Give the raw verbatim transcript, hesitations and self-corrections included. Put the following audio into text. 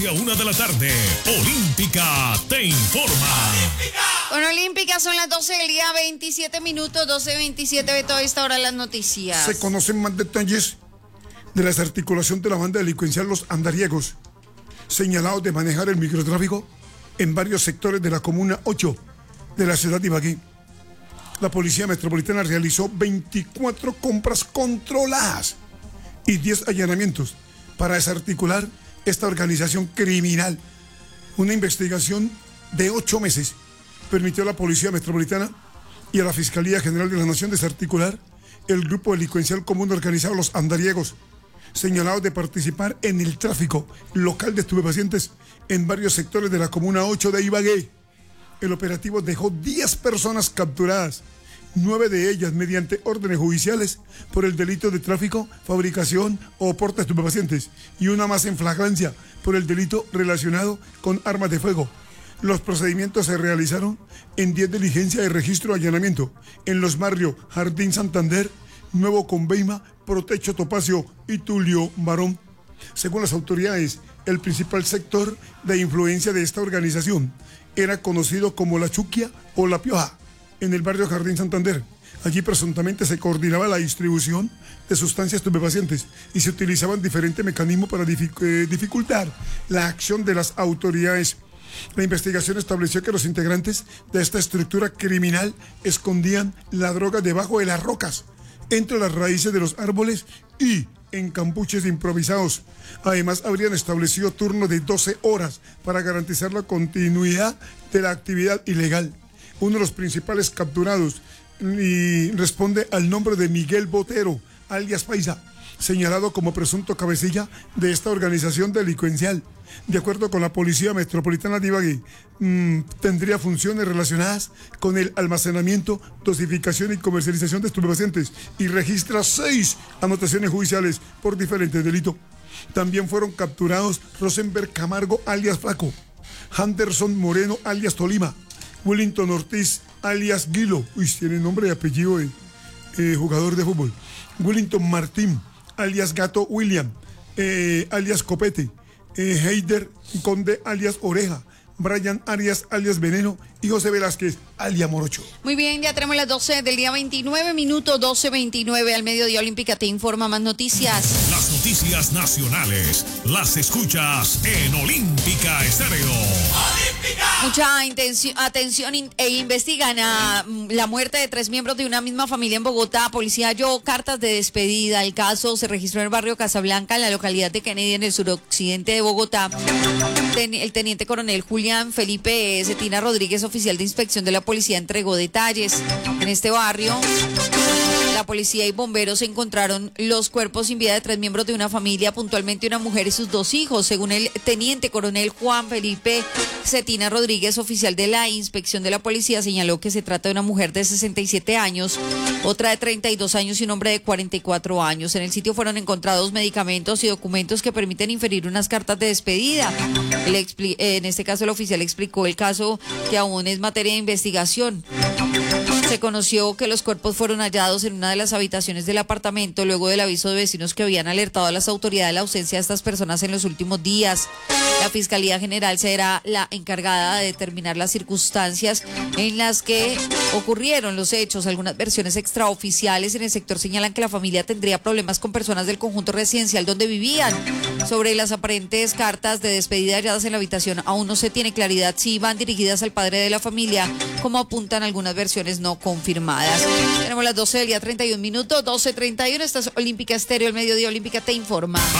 A una de la tarde, Olímpica te informa. Bueno, Olímpica, son las doce del día, veintisiete minutos, doce veintisiete de toda esta hora las noticias. Se conocen más detalles de la desarticulación de la banda delincuencial Los Andariegos, señalados de manejar el microtráfico en varios sectores de la Comuna ocho de la ciudad de Ibagué. La Policía Metropolitana realizó veinticuatro compras controladas y diez allanamientos para desarticular esta organización criminal. Una investigación de ocho meses permitió a la Policía Metropolitana y a la Fiscalía General de la Nación desarticular el grupo delincuencial común organizado Los Andariegos, señalados de participar en el tráfico local de estupefacientes en varios sectores de la Comuna ocho de Ibagué. El operativo dejó diez personas capturadas, nueve de ellas mediante órdenes judiciales por el delito de tráfico, fabricación o porte de estupefacientes, y una más en flagrancia por el delito relacionado con armas de fuego. Los procedimientos se realizaron en diez diligencias de registro y allanamiento en los barrios Jardín Santander, Nuevo Conveima, Protecho Topacio y Tulio Barón. Según las autoridades, el principal sector de influencia de esta organización era conocido como La Chuquia o La Pioja, en el barrio Jardín Santander. Allí presuntamente se coordinaba la distribución de sustancias estupefacientes y se utilizaban diferentes mecanismos para dific- eh, dificultar la acción de las autoridades. La investigación estableció que los integrantes de esta estructura criminal escondían la droga debajo de las rocas, entre las raíces de los árboles y en campuches improvisados. Además, habrían establecido turnos de doce horas para garantizar la continuidad de la actividad ilegal. Uno de los principales capturados y responde al nombre de Miguel Botero, alias Paisa, señalado como presunto cabecilla de esta organización delincuencial. De acuerdo con la Policía Metropolitana de Ibagué, mmm, tendría funciones relacionadas con el almacenamiento, dosificación y comercialización de estupefacientes y registra seis anotaciones judiciales por diferentes delitos. También fueron capturados Rosenberg Camargo, alias Flaco, Henderson Moreno, alias Tolima, Wellington Ortiz, alias Guilo, uy, tiene nombre y apellido de eh, jugador de fútbol, Wellington Martín, alias Gato William, eh, alias Copete, eh, Heider Conde, alias Oreja, Brian Arias, alias Veneno, y José Velázquez, alias Morocho. Muy bien, ya tenemos las doce del día, veintinueve minutos, doce veintinueve al mediodía. Olímpica te informa más noticias. Las noticias nacionales las escuchas en Olímpica Estéreo. ¡Olímpica! Mucha intención, atención in, e investigan a la muerte de tres miembros de una misma familia en Bogotá. Policía halló cartas de despedida. El caso se registró en el barrio Casablanca, en la localidad de Kennedy, en el suroccidente de Bogotá. Ten, el teniente coronel Julián Felipe Cetina Rodríguez, oficial de inspección de la policía, entregó detalles. En este barrio, la policía y bomberos encontraron los cuerpos sin vida de tres miembros de una familia, puntualmente una mujer y sus dos hijos. Según el teniente coronel Juan Felipe Cetina Rodríguez, oficial de la inspección de la policía, señaló que se trata de una mujer de sesenta y siete años, otra de treinta y dos años y un hombre de cuarenta y cuatro años. En el sitio fueron encontrados medicamentos y documentos que permiten inferir unas cartas de despedida. El expli- en este caso, el oficial explicó el caso, que aún es materia de investigación. Se conoció que los cuerpos fueron hallados en una de las habitaciones del apartamento luego del aviso de vecinos que habían alertado a las autoridades de la ausencia de estas personas en los últimos días. La Fiscalía General será la encargada de determinar las circunstancias en las que ocurrieron los hechos. Algunas versiones extraoficiales en el sector señalan que la familia tendría problemas con personas del conjunto residencial donde vivían. Sobre las aparentes cartas de despedida halladas en la habitación, aún no se tiene claridad si van dirigidas al padre de la familia, como apuntan algunas versiones no confirmadas. Tenemos las doce del día, treinta y un minutos, doce treinta y uno. Esta es Olímpica Estéreo, el mediodía. Olímpica te informa.